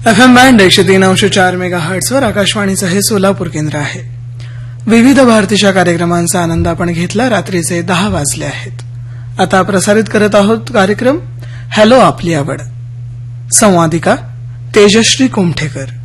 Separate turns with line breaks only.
FM band 103.4 मेगाहर्ट्झवर आकाशवाणीचं हे सोलापूर केंद्र आहे. विविध भारतीच्या कार्यक्रमांचा आनंद आपण घेतला. रात्रीचे 10 वाजले आहेत. आता प्रसारित करत आहोत कार्यक्रम हॅलो आपली आवड. संवादिका तेजश्री कोमठेकर.